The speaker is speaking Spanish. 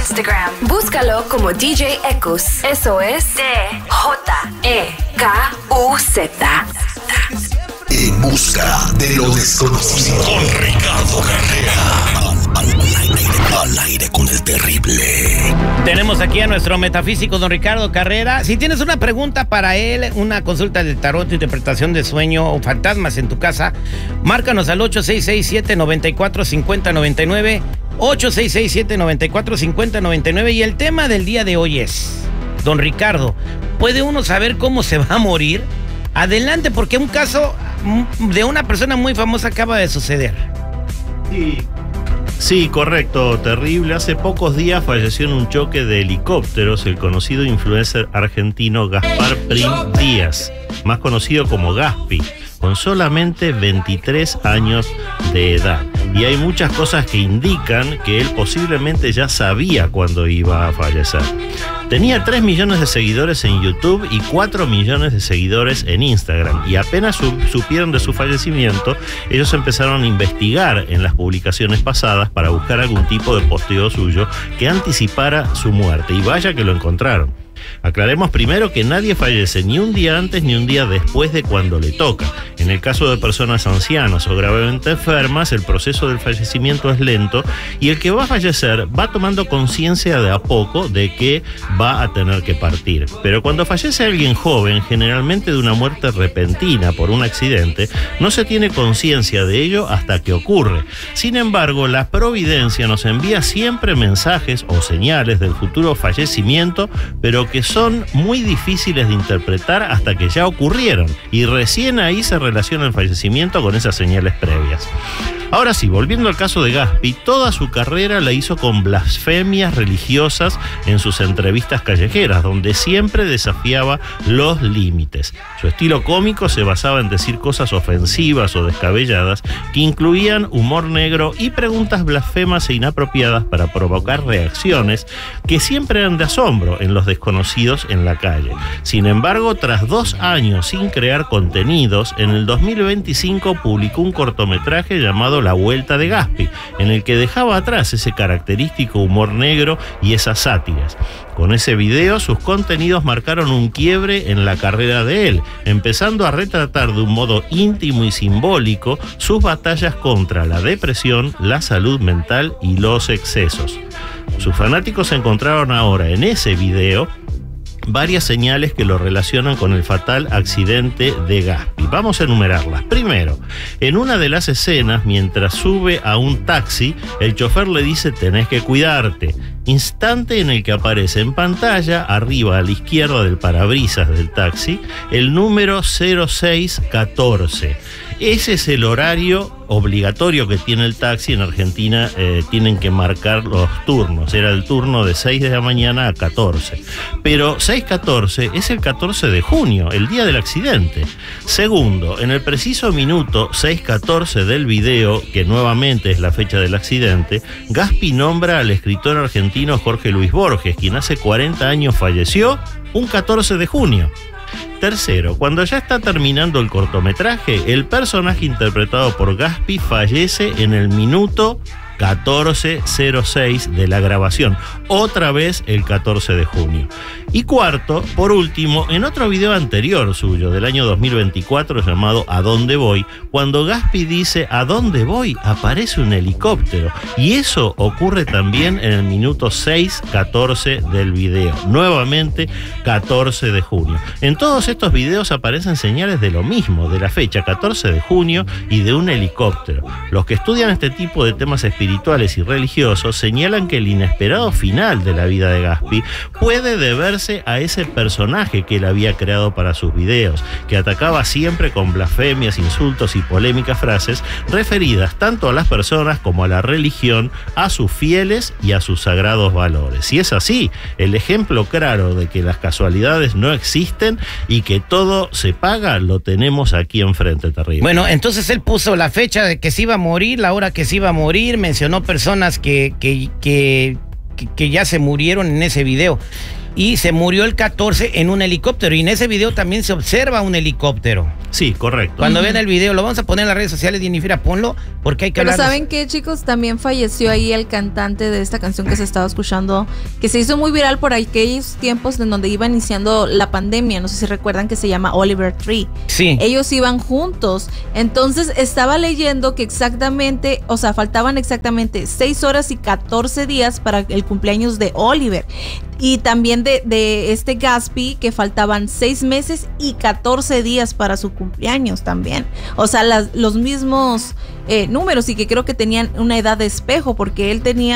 Instagram. Búscalo como DJ Ekus. Eso es DJEKUZ. En busca de lo desconocido. Con Ricardo Carrera. Al aire con el terrible. Tenemos aquí a nuestro metafísico don Ricardo Carrera. Si tienes una pregunta para él, una consulta de tarot, interpretación de sueño o fantasmas en tu casa, márcanos al 8667-945099. 8667-945099. Y el tema del día de hoy es, don Ricardo, ¿puede uno saber cómo se va a morir? Adelante, porque un caso de una persona muy famosa acaba de suceder. Sí, correcto, terrible. Hace pocos días falleció en un choque de helicópteros el conocido influencer argentino Gaspar Prim Díaz, más conocido como Gaspi, con solamente 23 años de edad. Y hay muchas cosas que indican que él posiblemente ya sabía cuándo iba a fallecer. Tenía 3 millones de seguidores en YouTube y 4 millones de seguidores en Instagram. Y apenas supieron de su fallecimiento, ellos empezaron a investigar en las publicaciones pasadas para buscar algún tipo de posteo suyo que anticipara su muerte. Y vaya que lo encontraron. Aclaremos primero que nadie fallece ni un día antes ni un día después de cuando le toca. En el caso de personas ancianas o gravemente enfermas, el proceso del fallecimiento es lento y el que va a fallecer va tomando conciencia de a poco de que va a tener que partir. Pero cuando fallece alguien joven, generalmente de una muerte repentina por un accidente, no se tiene conciencia de ello hasta que ocurre. Sin embargo, la providencia nos envía siempre mensajes o señales del futuro fallecimiento, pero que son muy difíciles de interpretar hasta que ya ocurrieron, y recién ahí se relaciona el fallecimiento con esas señales previas. Ahora sí, volviendo al caso de Gaspi, toda su carrera la hizo con blasfemias religiosas en sus entrevistas callejeras, donde siempre desafiaba los límites. Su estilo cómico se basaba en decir cosas ofensivas o descabelladas que incluían humor negro y preguntas blasfemas e inapropiadas para provocar reacciones que siempre eran de asombro en los desconocidos en la calle. Sin embargo, tras 2 años sin crear contenidos, en el 2025 publicó un cortometraje llamado La Vuelta de Gaspi, en el que dejaba atrás ese característico humor negro y esas sátiras. Con ese video, sus contenidos marcaron un quiebre en la carrera de él, empezando a retratar de un modo íntimo y simbólico sus batallas contra la depresión, la salud mental y los excesos. Sus fanáticos encontraron ahora en ese video varias señales que lo relacionan con el fatal accidente de Gaspi. Vamos a enumerarlas. Primero, en una de las escenas, mientras sube a un taxi, el chofer le dice: tenés que cuidarte. Instante en el que aparece en pantalla, arriba a la izquierda del parabrisas del taxi, el número 0614. Ese es el horario obligatorio que tiene el taxi. En Argentina tienen que marcar los turnos. Era el turno de 6 de la mañana a 14. Pero 6:14 es el 14 de junio, el día del accidente. Segundo, en el preciso minuto 6:14 del video, que nuevamente es la fecha del accidente, Gaspi nombra al escritor argentino Jorge Luis Borges, quien hace 40 años falleció un 14 de junio. Tercero, cuando ya está terminando el cortometraje, el personaje interpretado por Gaspi fallece en el minuto 14:06 de la grabación, otra vez el 14 de junio. Y cuarto, por último, en otro video anterior suyo del año 2024 llamado ¿A dónde voy?, cuando Gaspi dice ¿a dónde voy?, aparece un helicóptero, y eso ocurre también en el minuto 6:14 del video, nuevamente 14 de junio. En todos estos videos aparecen señales de lo mismo, de la fecha 14 de junio y de un helicóptero. Los que estudian este tipo de temas espirituales y religiosos señalan que el inesperado final de la vida de Gaspi puede deberse a ese personaje que él había creado para sus videos, que atacaba siempre con blasfemias, insultos y polémicas frases referidas tanto a las personas como a la religión, a sus fieles y a sus sagrados valores. Si es así, el ejemplo claro de que las casualidades no existen y que todo se paga lo tenemos aquí enfrente, terrible. Bueno, entonces él puso la fecha de que se iba a morir, la hora que se iba a morir, mencionó personas que ya se murieron en ese video. Y se murió el 14 en un helicóptero. Y en ese video también se observa un helicóptero. Sí, correcto. Cuando vean el video, lo vamos a poner en las redes sociales, Jennifer, ponlo, porque hay que Pero hablar. ¿saben qué, chicos? También falleció ahí el cantante de esta canción que se estaba escuchando, que se hizo muy viral por aquellos tiempos en donde iba iniciando la pandemia. No sé si recuerdan, que se llama Oliver Tree. Sí. Ellos iban juntos. Entonces estaba leyendo que exactamente, o sea, faltaban exactamente 6 horas y 14 días para el cumpleaños de Oliver. Y también de este Gatsby, que faltaban 6 meses y 14 días para su cumpleaños también. O sea, los mismos números, y que creo que tenían una edad de espejo, porque él tenía